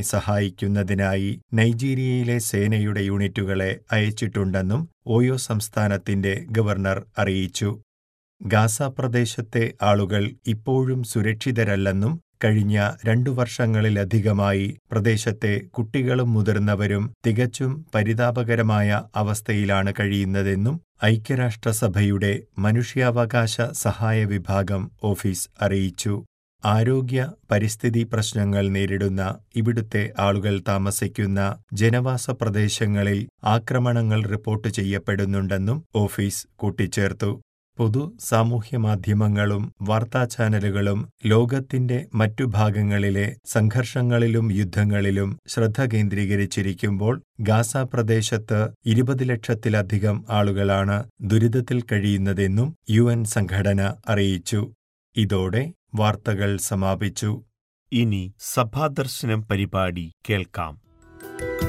സഹായിക്കുന്നതിനായി നൈജീരിയയിലെ സേനയുടെ യൂണിറ്റുകളെ അയച്ചിട്ടുണ്ടെന്നും ഓയോ സംസ്ഥാനത്തിന്റെ ഗവർണർ അറിയിച്ചു. ഗാസ പ്രദേശത്തെ ആളുകൾ ഇപ്പോഴും സുരക്ഷിതരല്ലെന്നും കഴിഞ്ഞ 2 വർഷങ്ങളിലധികമായി പ്രദേശത്തെ കുട്ടികളും മുതിർന്നവരും തികച്ചും പരിതാപകരമായ അവസ്ഥയിലാണ് കഴിയുന്നതെന്നും ഐക്യരാഷ്ട്രസഭയുടെ മനുഷ്യാവകാശ സഹായ വിഭാഗം ഓഫീസ് അറിയിച്ചു. ആരോഗ്യ പരിസ്ഥിതി പ്രശ്നങ്ങൾ നേരിടുന്ന ഇവിടുത്തെ ആളുകൾ താമസിക്കുന്ന ജനവാസ പ്രദേശങ്ങളിൽ ആക്രമണങ്ങൾ റിപ്പോർട്ട് ചെയ്യപ്പെടുന്നുണ്ടെന്നും ഓഫീസ് കൂട്ടിച്ചേർത്തു. പൊതു സാമൂഹ്യമാധ്യമങ്ങളും വാർത്താ ചാനലുകളും ലോകത്തിന്റെ മറ്റു ഭാഗങ്ങളിലെ സംഘർഷങ്ങളിലും യുദ്ധങ്ങളിലും ശ്രദ്ധ കേന്ദ്രീകരിച്ചിരിക്കുമ്പോൾ ഗാസ പ്രദേശത്ത് 20 ലക്ഷത്തിലധികം ആളുകളാണ് ദുരിതത്തിൽ കഴിയുന്നതെന്നും UN സംഘടന അറിയിച്ചു. ഇതോടെ വാർത്തകൾ സമാപിച്ചു. ഇനി സഭാദർശനം പരിപാടി കേൾക്കാം.